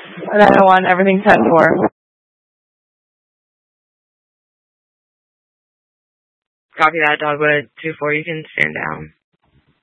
901, everything 10-4. Copy that, Dogwood 2-4. You can stand down.